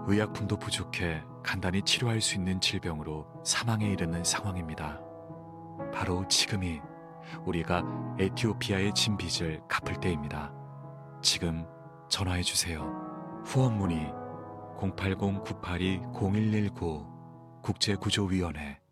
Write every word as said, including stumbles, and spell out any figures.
의약품도 부족해 간단히 치료할 수 있는 질병으로 사망에 이르는 상황입니다. 바로 지금이 우리가 에티오피아의 진 빚을 갚을 때입니다. 지금 전화해 주세요. 후원 문의 공팔공 구팔이 공일일구 국제구조위원회